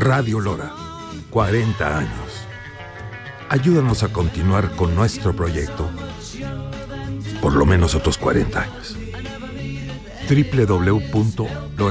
Radio Lora, 40 años. Ayúdanos a continuar con nuestro proyecto por lo menos otros 40 años. www.lora.com